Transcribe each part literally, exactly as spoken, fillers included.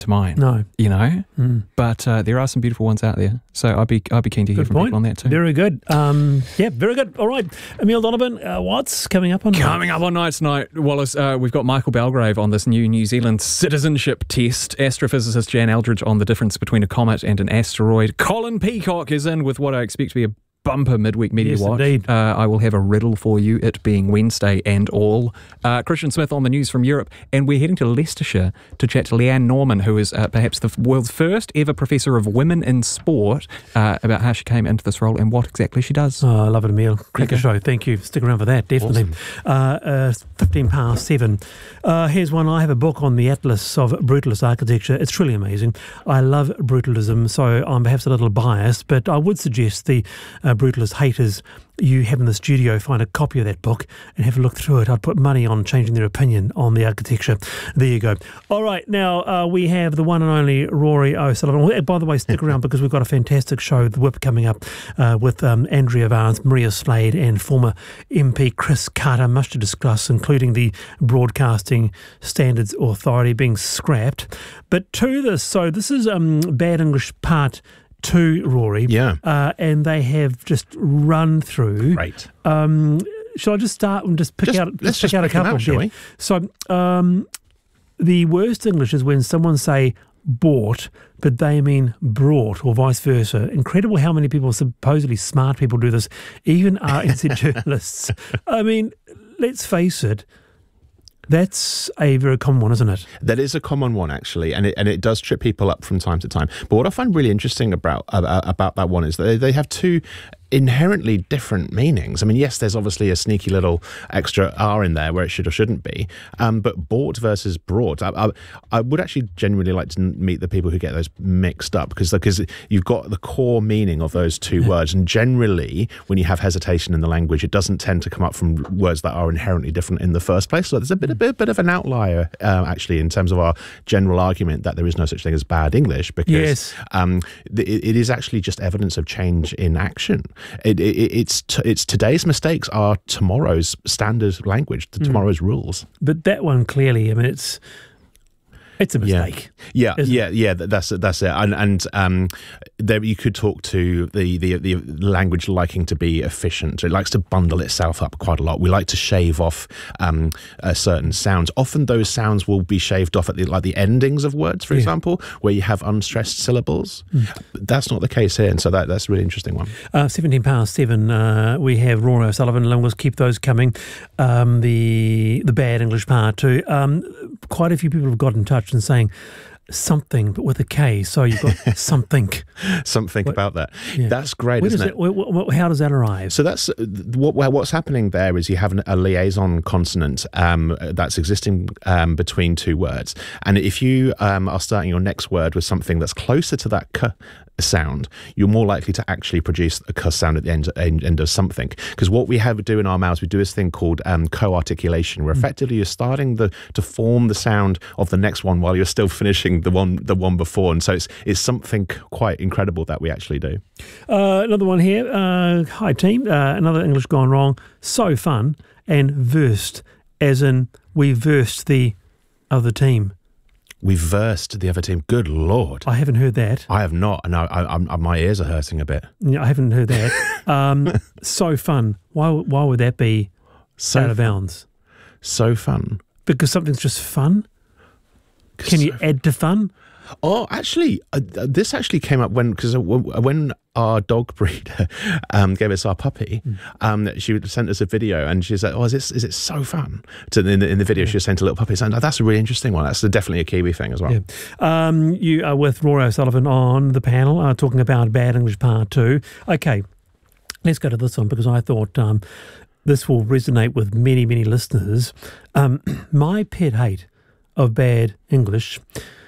to mine. No. You know? Mm. But uh, there are some beautiful ones out there. So I'd be I'd be keen to hear Good from point. people on that too. Very good. Um, yeah, very good. All right. Emil Donovan, uh, what's coming up on Coming up on Night's Night, Wallace, uh, we've got Michael Belgrave on this new New Zealand citizenship test. Astrophysicist Jan Eldridge on the difference between a comet and an asteroid. Colin Peacock is in with what I expect to be a bumper midweek media Yes, watch. indeed. Uh, I will have a riddle for you, it being Wednesday and all. Uh, Christian Smith on the news from Europe, and we're heading to Leicestershire to chat to Leanne Norman, who is uh, perhaps the world's first ever professor of women in sport, uh, about how she came into this role and what exactly she does. Oh, I love it, Emil. Cracker show. Thank you. Stick around for that, definitely. Awesome. Uh, uh, fifteen past seven. Uh, here's one. I have a book on the Atlas of Brutalist Architecture. It's truly amazing. I love brutalism, so I'm perhaps a little biased, but I would suggest the uh, brutalist haters you have in the studio find a copy of that book and have a look through it. I'd put money on changing their opinion on the architecture. There you go. All right, now uh, we have the one and only Rory O'Sullivan. By the way, stick around because we've got a fantastic show, The Whip, coming up uh, with um, Andrea Vance, Maria Slade and former M P Chris Carter. Much to discuss, including the Broadcasting Standards Authority being scrapped. But to this, so this is um, Bad English Part two, Rory. Yeah. Uh, and they have just run through. Right. Um, shall I just start and just pick Just- out, let's just pick just out a pick them couple? out, shall Yeah. we? So um, the worst English is when someone say bought, but they mean brought, or vice versa. Incredible how many people, supposedly smart people, do this. Even R N Z journalists. I mean, let's face it, that's a very common one, isn't it? That is a common one, actually, and it and it does trip people up from time to time. But what I find really interesting about about, about that one is that they, they have two inherently different meanings. I mean, yes, there's obviously a sneaky little extra R in there where it should or shouldn't be, um, but bought versus brought. I, I, I would actually genuinely like to meet the people who get those mixed up, because because you've got the core meaning of those two yeah. words, and generally when you have hesitation in the language, it doesn't tend to come up from words that are inherently different in the first place. So there's a bit a bit, bit of an outlier uh, actually in terms of our general argument that there is no such thing as bad English, because yes. um, it, it is actually just evidence of change in action. It, it, it's t- it's today's mistakes are tomorrow's standard language, to tomorrow's mm. rules. But that one clearly, I mean, it's it's a mistake. Yeah, yeah, yeah, it? yeah. That's that's it. And and um, there you could talk to the, the the language liking to be efficient. It likes to bundle itself up quite a lot. We like to shave off um, uh, certain sounds. Often those sounds will be shaved off at the like the endings of words, for yeah. example, where you have unstressed syllables. Mm. That's not the case here, and so that that's a really interesting one. Uh, Seventeen past seven. Uh, we have Rory O'Sullivan. And we'll keep those coming. Um, the the bad English part too. Um, quite a few people have got in touch and saying something, but with a K. So you've got something. something what, about that. Yeah. That's great, Where isn't it? What, what, how does that arrive? So that's what what's happening there is you have an, a liaison consonant um, that's existing um, between two words, and if you um, are starting your next word with something that's closer to that k sound, you're more likely to actually produce a cuss sound at the end, end, end of something. Because what we have to do in our mouths, we do this thing called um, co-articulation, where effectively you're starting the to form the sound of the next one while you're still finishing the one the one before. And so it's it's something quite incredible that we actually do. Uh, another one here. Uh, hi team. Uh, another English gone wrong. So fun. And versed, as in we versed the other team. We versed the other team. Good Lord. I haven't heard that. I have not. No, I, I, I, my ears are hurting a bit. Yeah, I haven't heard that. um, so fun. Why Why would that be so out of bounds? So fun. Because something's just fun? Can so you add to fun? Oh, actually, uh, this actually came up when, because when our dog breeder um, gave us our puppy, mm. um, she sent us a video and she said, oh, is, this, is it so fun? So in the, in the video, yeah. she sent a little puppy saying, oh, that's a really interesting one. That's definitely a Kiwi thing as well. Yeah. Um, you are with Rory O'Sullivan on the panel, uh, talking about Bad English Part two. Okay, let's go to this one, because I thought um, this will resonate with many, many listeners. Um, my pet hate of bad English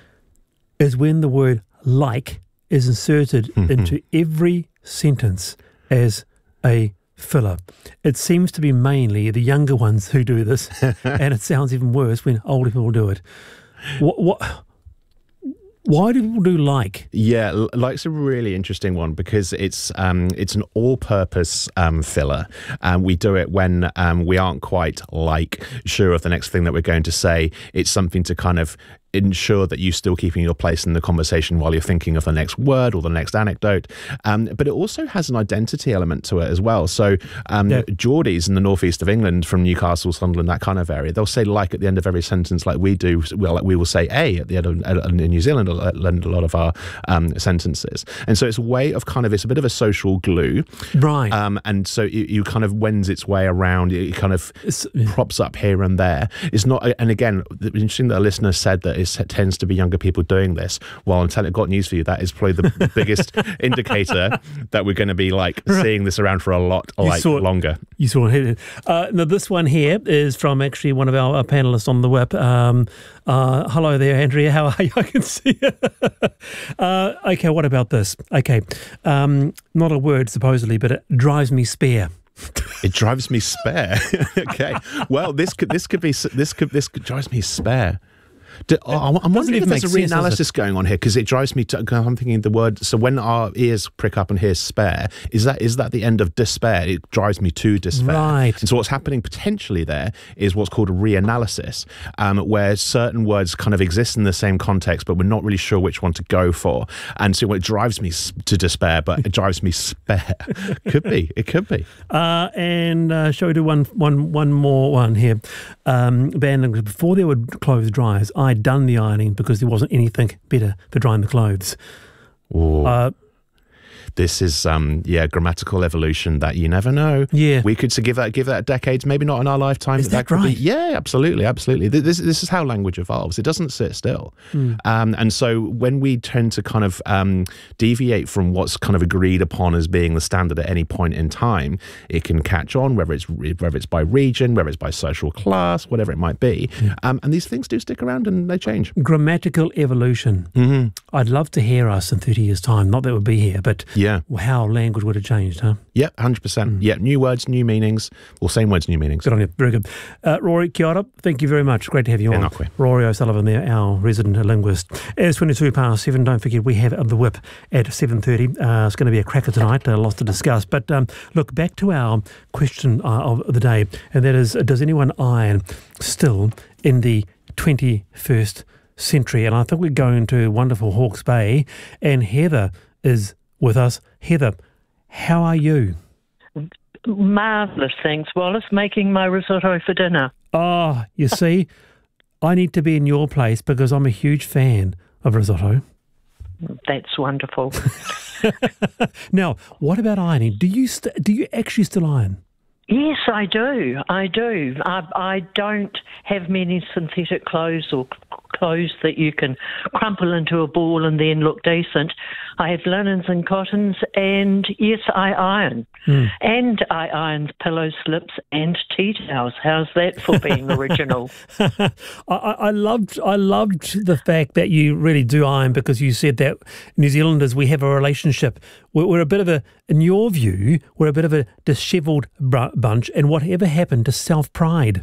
is when the word like is inserted mm-hmm. into every sentence as a filler. It seems to be mainly the younger ones who do this, and it sounds even worse when older people do it. What? what Why do people do like? Yeah, like's a really interesting one, because it's um, it's an all-purpose um, filler, and we do it when um, we aren't quite like sure of the next thing that we're going to say. It's something to kind of ensure that you're still keeping your place in the conversation while you're thinking of the next word or the next anecdote. Um, but it also has an identity element to it as well. So um, yeah. Geordies in the northeast of England, from Newcastle, Sunderland, that kind of area, they'll say like at the end of every sentence, like we do. Well, like we will say a at the end of, in New Zealand, a lot of our um, sentences. And so it's a way of kind of, it's a bit of a social glue. Right. Um, and so it, you kind of wends its way around. It kind of it's, props up here and there. It's not, and again, interesting that a listener said that it tends to be younger people doing this. Well, I'm telling, got news for you. That is probably the biggest indicator that we're going to be like right. seeing this around for a lot like saw, longer. You saw it. Uh, now, this one here is from actually one of our, our panelists on the web. Um, uh, hello there, Andrea. How are you? I can see you. uh, okay, what about this? Okay, um, not a word supposedly, but it drives me spare. It drives me spare. Okay. Well, this could this could be this could this could drives me spare. Do, oh, I'm wondering if there's a reanalysis going on here, because it drives me to. I'm thinking the word. So when our ears prick up and hear spare, is that is that the end of despair? It drives me to despair. Right. And so what's happening potentially there is what's called a reanalysis, um, where certain words kind of exist in the same context, but we're not really sure which one to go for. And so it drives me to despair, but it drives me spare. Could be. It could be. Uh, and uh, shall we do one, one, one more one here? Um, before there were clothes dryers, I'd done the ironing because there wasn't anything better for drying the clothes. Uh, this is, um, yeah, grammatical evolution that you never know. Yeah. We could give that give that decades, maybe not in our lifetime. Is that, that right? Be, yeah, absolutely, absolutely. This, this is how language evolves. It doesn't sit still. Mm. Um, and so when we tend to kind of um, deviate from what's kind of agreed upon as being the standard at any point in time, it can catch on, whether it's whether it's by region, whether it's by social class, whatever it might be. Yeah. Um, and these things do stick around and they change. Grammatical evolution. Mm-hmm. I'd love to hear us in thirty years' time. Not that we'll be here, but yeah. how language would have changed, huh? Yeah, one hundred percent. Mm. Yeah, new words, new meanings. Well, same words, new meanings. Good on you. Very good. Uh, Rory, kia ora. Thank you very much. Great to have you yeah, on. Rory O'Sullivan there, our resident linguist. It's twenty-two past seven. Don't forget, we have the whip at seven thirty. Uh, it's going to be a cracker tonight. Uh, lots to discuss. But um, look, back to our question uh, of the day, and that is, does anyone iron still in the twenty-first century? And I think we're going to wonderful Hawke's Bay, and Heather is with us. Heather, how are you? Marvellous, thanks, Wallace. Making my risotto for dinner. Oh, you see, I need to be in your place because I'm a huge fan of risotto. That's wonderful. Now, what about ironing? Do you st- do you actually still iron? Yes, I do. I do. I, I don't have many synthetic clothes or clothes that you can crumple into a ball and then look decent. I have linens and cottons, and yes, I iron. Mm. And I iron pillow slips and tea towels. How's that for being original? I, I loved I loved the fact that you really do iron, because you said that New Zealanders, we have a relationship. We're, we're a bit of a, in your view, we're a bit of a dishevelled bunch, and whatever happened to self-pride?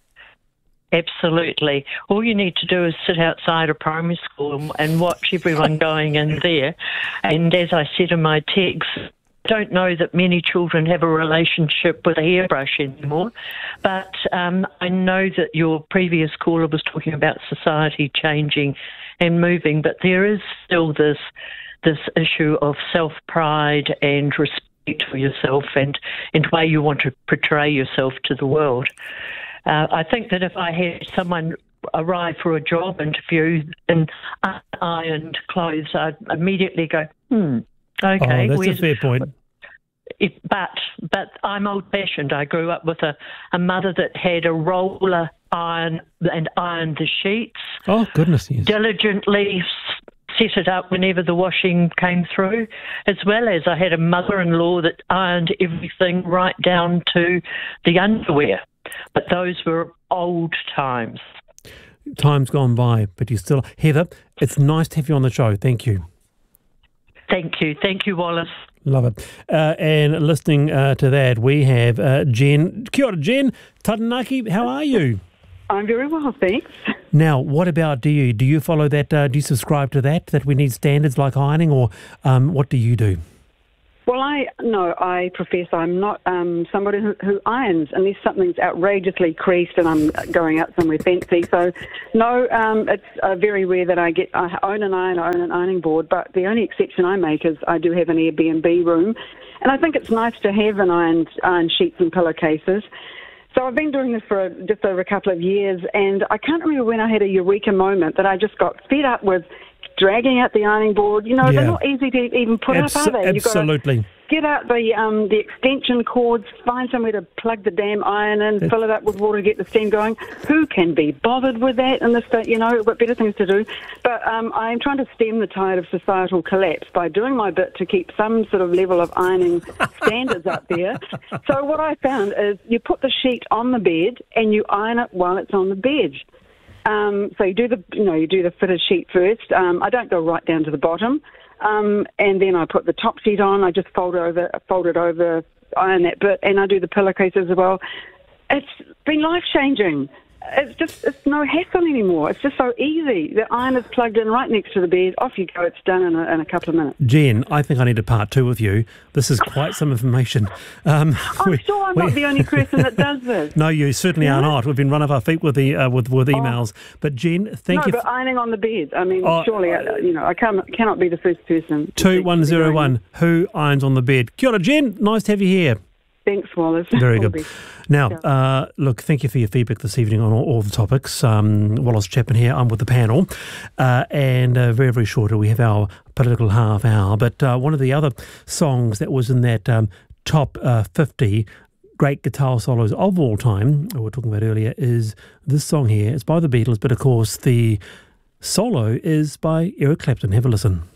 Absolutely. All you need to do is sit outside a primary school and, and watch everyone going in there. And as I said in my text, I don't know that many children have a relationship with a hairbrush anymore, but um, I know that your previous caller was talking about society changing and moving, but there is still this this issue of self-pride and respect for yourself and, and way you want to portray yourself to the world. Uh, I think that if I had someone arrive for a job interview in unironed clothes, I'd immediately go, hmm, okay. Oh, that's a fair point. It, but but I'm old-fashioned. I grew up with a, a mother that had a roller iron and ironed the sheets. Oh, goodness, yes. Diligently set it up whenever the washing came through, as well as I had a mother-in-law that ironed everything right down to the underwear. But those were old times. Time's gone by, but you still... Heather, it's nice to have you on the show. Thank you. Thank you. Thank you, Wallace. Love it. Uh, and listening uh, to that, we have uh, Jen. Kia ora, Jen. Taranaki, how are you? I'm very well, thanks. Now, what about do you? Do you follow that? Uh, do you subscribe to that, that we need standards like ironing, or um, what do you do? Well, I no, I profess I'm not um, somebody who, who irons unless something's outrageously creased and I'm going out somewhere fancy. So, no, um, it's uh, very rare that I get. I own an iron, I own an ironing board, but the only exception I make is I do have an Airbnb room, and I think it's nice to have an iron, iron sheets and pillowcases. So I've been doing this for just over a couple of years, and I can't remember when I had a eureka moment that I just got fed up with dragging out the ironing board. You know, Yeah. they're not easy to even put Abs- up, are they? You've gotta absolutely. get out the um, the extension cords, find somewhere to plug the damn iron in, fill it up with water to get the steam going. Who can be bothered with that in this day? You know, we've got better things to do. But um, I'm trying to stem the tide of societal collapse by doing my bit to keep some sort of level of ironing standards up there. So what I found is you put the sheet on the bed and you iron it while it's on the bed. Um, so you do the, you know, you do the fitted sheet first. Um, I don't go right down to the bottom, um, and then I put the top sheet on. I just fold it over, fold it over, iron that bit, and I do the pillowcases as well. It's been life changing. It's just, it's no hassle anymore. It's just so easy. The iron is plugged in right next to the bed. Off you go. It's done in a, in a couple of minutes. Jen, I think I need a part two with you. This is quite some information. Um, I'm we- sure I'm we- not the only person that does this. No, you certainly are Yeah. not. We've been run off our feet with the uh, with with emails. But Jen, thank no, you. but ironing on the bed. I mean, Oh, surely, uh, you know, I can't, cannot be the first person. Two one zero one. Who irons on the bed? Kia ora, Jen. Nice to have you here. Thanks, Wallace. Very All good. best. Now, uh, look, thank you for your feedback this evening on all, all the topics. Um, Wallace Chapman here. I'm with the panel. Uh, and uh, very, very shortly, we have our political half hour. But uh, one of the other songs that was in that um, top uh, fifty great guitar solos of all time, we were talking about earlier, is this song here. It's by the Beatles, but of course the solo is by Eric Clapton. Have a listen.